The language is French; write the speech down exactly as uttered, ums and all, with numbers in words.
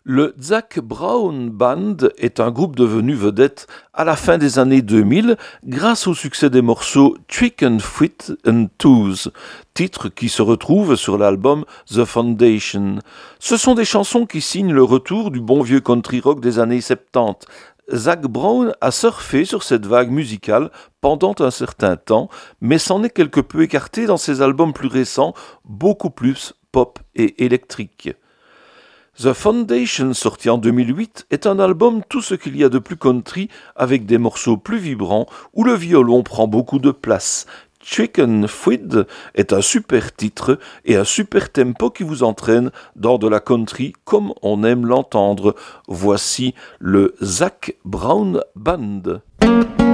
Le Zac Brown Band est un groupe devenu vedette à la fin des années deux mille grâce au succès des morceaux Trick and Fit and Twos, titre qui se retrouve sur l'album The Foundation. Ce sont des chansons qui signent le retour du bon vieux country rock des années soixante-dix. Zac Brown a surfé sur cette vague musicale pendant un certain temps, mais s'en est quelque peu écarté dans ses albums plus récents, beaucoup plus pop et électrique. The Foundation, sorti en deux mille huit, est un album tout ce qu'il y a de plus country, avec des morceaux plus vibrants où le violon prend beaucoup de place. Chicken Feed est un super titre et un super tempo qui vous entraîne dans de la country comme on aime l'entendre. Voici le Zac Brown Band.